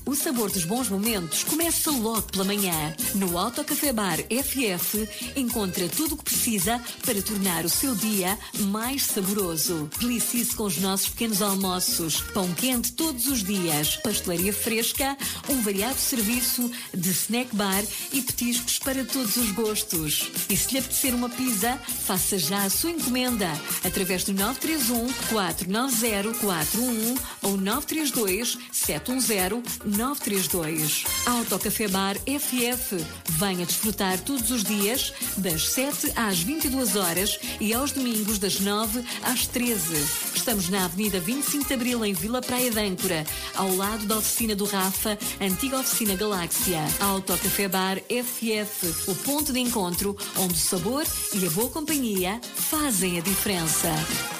O sabor dos bons momentos começa logo pela manhã. No Autocafé Bar FF encontra tudo o que precisa para tornar o seu dia mais saboroso. Delicie-se com os nossos pequenos almoços, pão quente todos os dias, pastelaria fresca, um variado serviço de snack bar e petiscos para todos os gostos. E se lhe apetecer uma pizza, faça já a sua encomenda através do 931 490 41 ou 932 710 932. Autocafé Bar FF. Venha desfrutar todos os dias das 7 às 22 horas e aos domingos das 9 às 13. Estamos na Avenida 25 de Abril em Vila Praia de Âncora, ao lado da oficina do Rafa, antiga oficina Galáxia. Autocafé Bar FF, o ponto de encontro onde o sabor e a boa companhia fazem a diferença.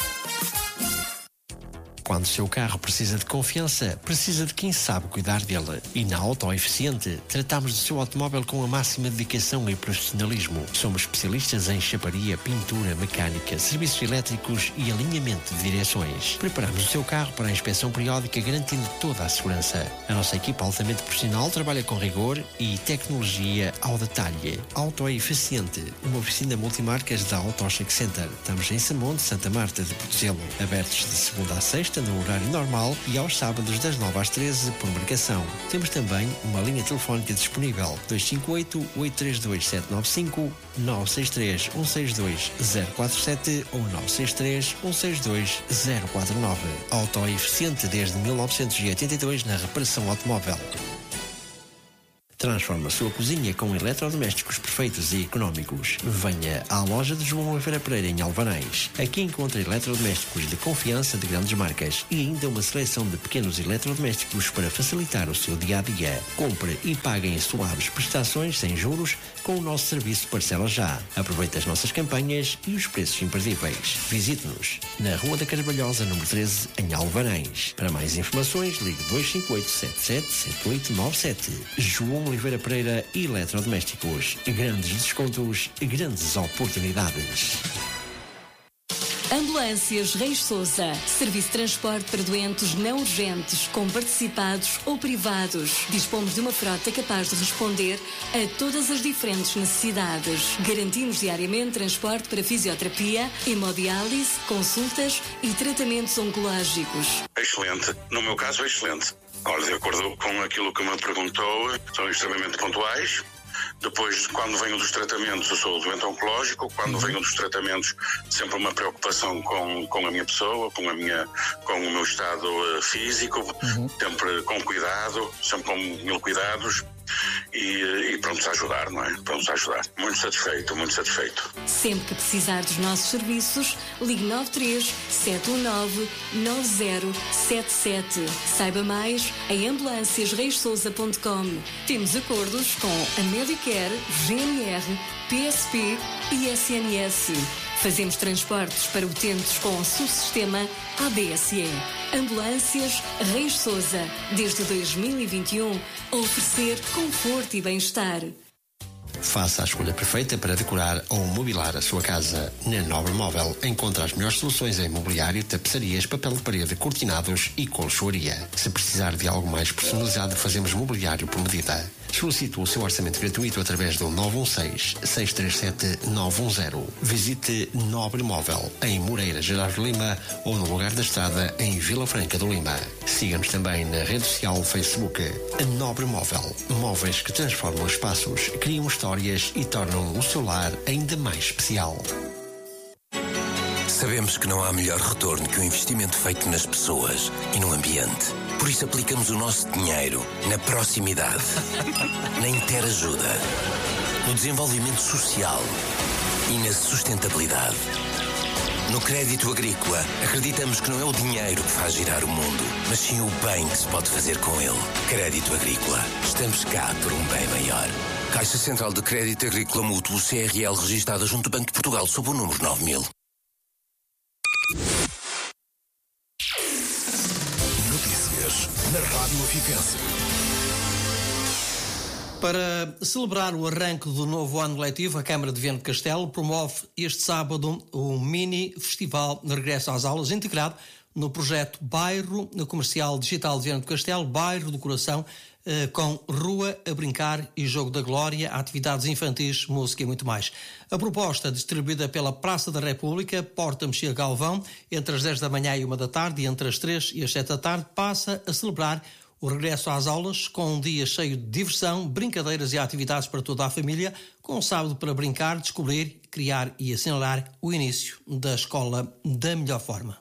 Quando o seu carro precisa de confiança, precisa de quem sabe cuidar dele. E na Auto Eficiente, tratamos do seu automóvel com a máxima dedicação e profissionalismo. Somos especialistas em chaparia, pintura, mecânica, serviços elétricos e alinhamento de direções. Preparamos o seu carro para a inspeção periódica, garantindo toda a segurança. A nossa equipa altamente profissional trabalha com rigor e tecnologia ao detalhe. Auto Eficiente, uma oficina multimarcas da Auto Check Center. Estamos em Samonte, Santa Marta de Portozelo. Abertos de segunda a sexta, no horário normal, e aos sábados das 9 às 13 por marcação. Temos também uma linha telefónica disponível: 258-832-795, 963-162-047 ou 963-162-049. Autoeficiente desde 1982 na reparação automóvel. Transforma a sua cozinha com eletrodomésticos perfeitos e económicos. Venha à loja de João Oliveira Pereira em Alvanães. Aqui encontra eletrodomésticos de confiança de grandes marcas e ainda uma seleção de pequenos eletrodomésticos para facilitar o seu dia-a-dia. Compre e pague em suaves prestações sem juros com o nosso serviço Parcela Já. Aproveite as nossas campanhas e os preços imperdíveis. Visite-nos na Rua da Carvalhosa, número 13, em Alvanães. Para mais informações, ligue 258-777897. João Oliveira Pereira, eletrodomésticos. Grandes descontos, grandes oportunidades. Ambulâncias Reis Sousa. Serviço de transporte para doentes não urgentes, com participados ou privados. Dispomos de uma frota capaz de responder a todas as diferentes necessidades. Garantimos diariamente transporte para fisioterapia, hemodiálise, consultas e tratamentos oncológicos. Excelente. No meu caso, excelente. Olha, de acordo com aquilo que me perguntou, são extremamente pontuais. Depois, quando venho dos tratamentos, eu sou doente oncológico. Quando venho dos tratamentos, sempre uma preocupação com a minha pessoa, com o meu estado físico, sempre com cuidado, sempre com mil cuidados. E prontos a ajudar, não é? Prontos a ajudar. Muito satisfeito, muito satisfeito. Sempre que precisar dos nossos serviços, ligue 93 719 9077. Saiba mais em ambulanciasreissousa.com. Temos acordos com a Medicare, GNR, PSP e SNS. Fazemos transportes para utentes com subsistema ABSE. Ambulâncias Reis Sousa, desde 2021, a oferecer conforto e bem-estar. Faça a escolha perfeita para decorar ou mobilar a sua casa. Na Nobre Móvel encontra as melhores soluções em mobiliário, tapeçarias, papel de parede, cortinados e colchoaria. Se precisar de algo mais personalizado, fazemos mobiliário por medida. Solicite o seu orçamento gratuito através do 916-637-910. Visite Nobre Móvel em Moreira, Gerardo Lima, ou no Lugar da Estrada, em Vila Franca do Lima. Siga-nos também na rede social Facebook. A Nobre Móvel. Móveis que transformam espaços, criam histórias e tornam o seu lar ainda mais especial. Sabemos que não há melhor retorno que o investimento feito nas pessoas e no ambiente. Por isso aplicamos o nosso dinheiro na proximidade, na interajuda, no desenvolvimento social e na sustentabilidade. No crédito agrícola, acreditamos que não é o dinheiro que faz girar o mundo, mas sim o bem que se pode fazer com ele. Crédito agrícola. Estamos cá por um bem maior. Caixa Central de Crédito Agrícola Mútuo CRL, registada junto ao Banco de Portugal sob o número 9000. Notícias na Rádio Afipense. Para celebrar o arranque do novo ano letivo, a Câmara de Viana do Castelo promove este sábado um mini festival de regresso às aulas integrado no projeto Bairro Comercial Digital de Viana do Castelo, Bairro do Coração, com Rua a Brincar e Jogo da Glória, atividades infantis, música e muito mais. A proposta, distribuída pela Praça da República, Porta Mexia Galvão, entre as 10 da manhã e 1 da tarde e entre as 3 e as 7 da tarde, passa a celebrar o regresso às aulas com um dia cheio de diversão, brincadeiras e atividades para toda a família, com um sábado para brincar, descobrir, criar e assinalar o início da escola da melhor forma.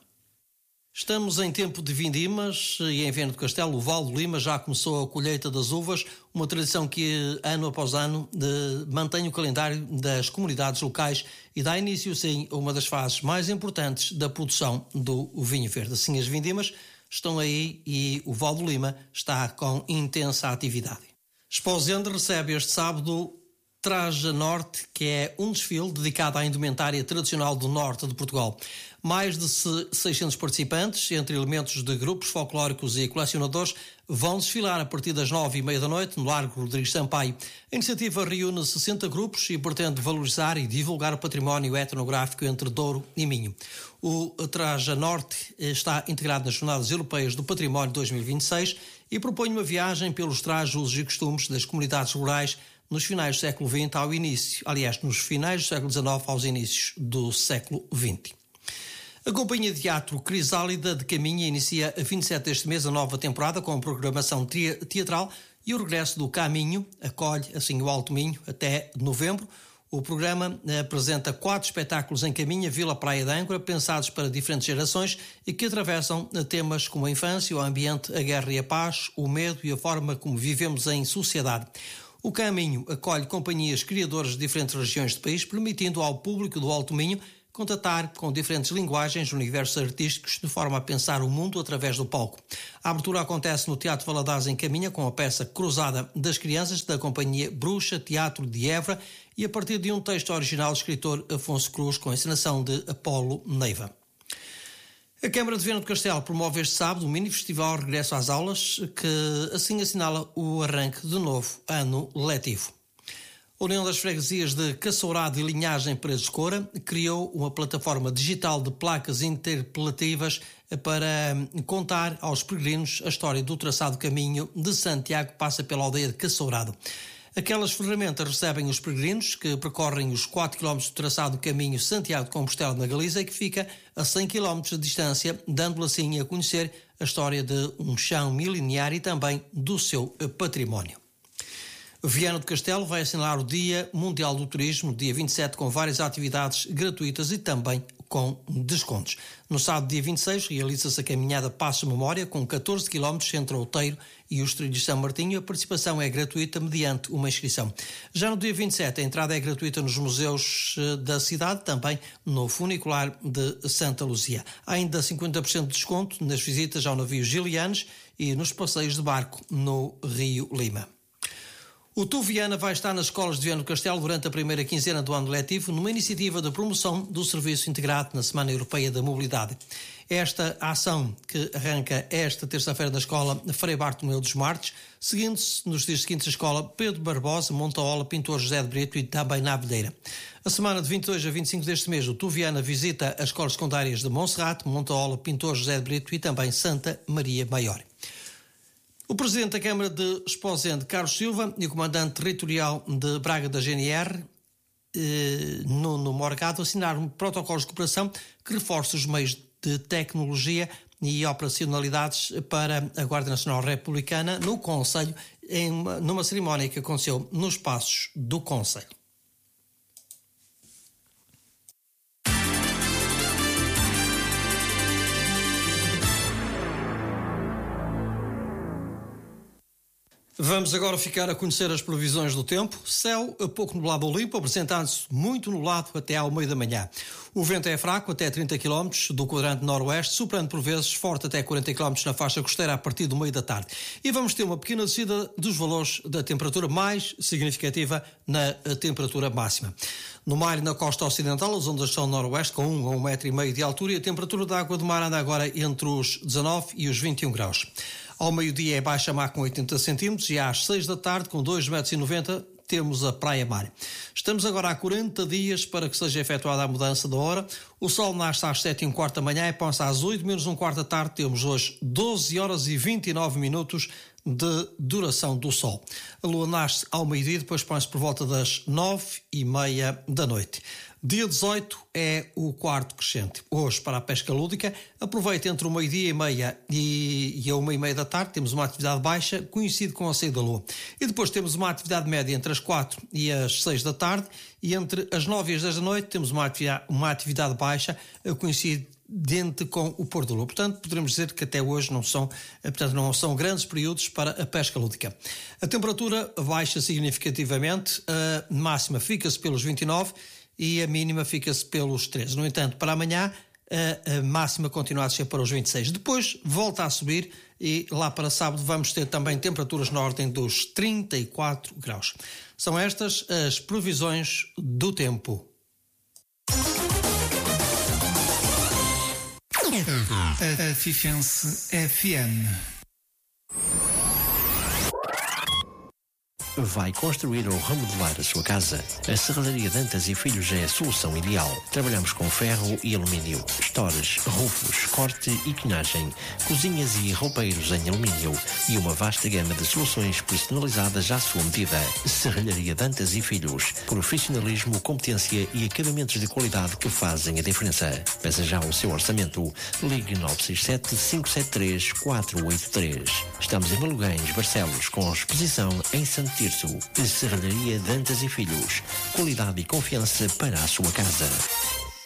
Estamos em tempo de vindimas e em Viana do Castelo, o Val do Lima já começou a colheita das uvas, uma tradição que ano após ano mantém o calendário das comunidades locais e dá início, sim, a uma das fases mais importantes da produção do vinho verde. Assim, as vindimas estão aí e o Val do Lima está com intensa atividade. Esposende recebe este sábado Traja Norte, que é um desfile dedicado à indumentária tradicional do norte de Portugal. Mais de 600 participantes, entre elementos de grupos folclóricos e colecionadores, vão desfilar a partir das 9h30 da noite no Largo Rodrigues Sampaio. A iniciativa reúne 60 grupos e pretende valorizar e divulgar o património etnográfico entre Douro e Minho. O Traja Norte está integrado nas Jornadas Europeias do Património 2026 e propõe uma viagem pelos trajes, usos e costumes das comunidades rurais nos finais do século XX ao início, nos finais do século XIX aos inícios do século XX. A Companhia de Teatro Crisálida de Caminha inicia a 27 deste mês a nova temporada com programação teatral e o regresso do Caminho acolhe assim o Alto Minho até novembro. O programa apresenta 4 espetáculos em Caminha, Vila Praia de Âncora, pensados para diferentes gerações e que atravessam temas como a infância, o ambiente, a guerra e a paz, o medo e a forma como vivemos em sociedade. O Caminho acolhe companhias criadoras de diferentes regiões do país, permitindo ao público do Alto Minho contatar com diferentes linguagens, universos artísticos, de forma a pensar o mundo através do palco. A abertura acontece no Teatro Valadares em Caminha, com a peça Cruzada das Crianças, da companhia Bruxa Teatro de Évora, e a partir de um texto original do escritor Afonso Cruz, com a encenação de Apolo Neiva. A Câmara de Viana do Castelo promove este sábado o mini-festival Regresso às Aulas, que assim assinala o arranque do novo ano letivo. A União das Freguesias de Caçourado e Linhagem Paredes de Coura criou uma plataforma digital de placas interpelativas para contar aos peregrinos a história do traçado caminho de Santiago que passa pela aldeia de Caçourado. Aquelas ferramentas recebem os peregrinos que percorrem os 4 km do traçado caminho Santiago de Compostela na Galiza, que fica a 100 km de distância, dando-lhe assim a conhecer a história de um chão milenar e também do seu património. Viana do Castelo vai assinalar o Dia Mundial do Turismo, dia 27, com várias atividades gratuitas e também com descontos. No sábado, dia 26, realiza-se a caminhada Passo Memória, com 14 km entre o Outeiro e os Trilhos de São Martinho. A participação é gratuita mediante uma inscrição. Já no dia 27, a entrada é gratuita nos museus da cidade, também no funicular de Santa Luzia. Há ainda 50% de desconto nas visitas ao navio Gilianes e nos passeios de barco no Rio Lima. O Tu Viana vai estar nas escolas de Viana do Castelo durante a primeira quinzena do ano letivo, numa iniciativa de promoção do serviço integrado na Semana Europeia da Mobilidade. Esta ação, que arranca esta terça-feira na escola Frei Bartolomeu dos Martes, seguindo-se nos dias seguintes a escola Pedro Barbosa, Montaola, Pintor José de Brito e também na Abelheira. A semana de 22 a 25 deste mês, o Tu Viana visita as escolas secundárias de Monserrate, Montaola, Pintor José de Brito e também Santa Maria Maior. O Presidente da Câmara de Esposende, Carlos Silva, e o Comandante Territorial de Braga da GNR, Nuno Morgado, assinaram protocolos de cooperação que reforçam os meios de tecnologia e operacionalidades para a Guarda Nacional Republicana no Conselho, numa cerimónia que aconteceu nos Passos do Conselho. Vamos agora ficar a conhecer as previsões do tempo. Céu pouco nublado ou limpo, apresentando-se muito nublado até ao meio da manhã. O vento é fraco, até 30 km do quadrante noroeste, soprando por vezes forte até 40 km na faixa costeira a partir do meio da tarde. E vamos ter uma pequena descida dos valores da temperatura mais significativa na temperatura máxima. No mar e na costa ocidental, as ondas são noroeste com 1 a 1,5 metro de altura e a temperatura da água do mar anda agora entre os 19 e os 21 graus. Ao meio-dia é baixa mar com 80 centímetros e às 6 da tarde, com 2,90 metros, temos a Praia Mar. Estamos agora há 40 dias para que seja efetuada a mudança da hora. O sol nasce às 7h15 da manhã e põe-se às 8 menos um quarto da tarde. Temos hoje 12 horas e 29 minutos de duração do sol. A lua nasce ao meio-dia e depois põe-se por volta das 9h30 da noite. Dia 18 é o quarto crescente. Hoje, para a pesca lúdica, aproveita entre o meio-dia e meia e a 1h30 da tarde, temos uma atividade baixa, coincide com a saída da lua. E depois temos uma atividade média entre as 4 e as 6 da tarde, e entre as 9 e as 10 da noite temos uma atividade baixa, coincidente com o pôr do lua. Portanto, poderemos dizer que até hoje não são grandes períodos para a pesca lúdica. A temperatura baixa significativamente, a máxima fica-se pelos 29 e a mínima fica-se pelos 13. No entanto, para amanhã, a máxima continua a descer para os 26. Depois volta a subir e lá para sábado vamos ter também temperaturas na ordem dos 34 graus. São estas as previsões do tempo. A Fifense FM. Vai construir ou remodelar a sua casa? A Serralharia Dantas e Filhos é a solução ideal. Trabalhamos com ferro e alumínio, estores, rufos, corte e quinagem, cozinhas e roupeiros em alumínio e uma vasta gama de soluções personalizadas à sua medida. Serralharia Dantas e Filhos. Profissionalismo, competência e acabamentos de qualidade que fazem a diferença. Peça já o seu orçamento. Ligue 967-573-483. Estamos em Maluguens, Barcelos, com exposição em Santo Tirso. Serralharia Dantas e Filhos. Qualidade e confiança para a sua casa.